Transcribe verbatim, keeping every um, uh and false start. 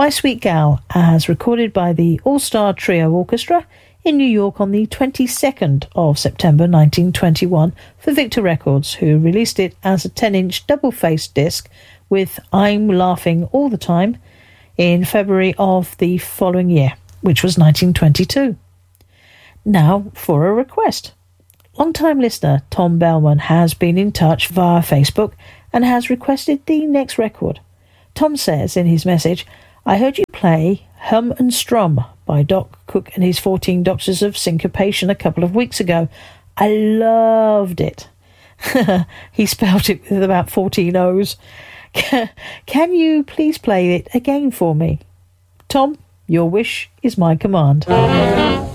My Sweet Gal, as recorded by the All-Star Trio Orchestra in New York on the twenty-second of September nineteen twenty-one for Victor Records, who released it as a ten-inch double-faced disc with I'm Laughing All the Time in February of the following year, which was nineteen twenty-two. Now for a request. Long-time listener Tom Bellman has been in touch via Facebook and has requested the next record. Tom says in his message, I heard you play Hum and Strum by Doc Cook and his fourteen Doctors of Syncopation a couple of weeks ago. I loved it. He spelled it with about fourteen O's. Can you please play it again for me? Tom, your wish is my command.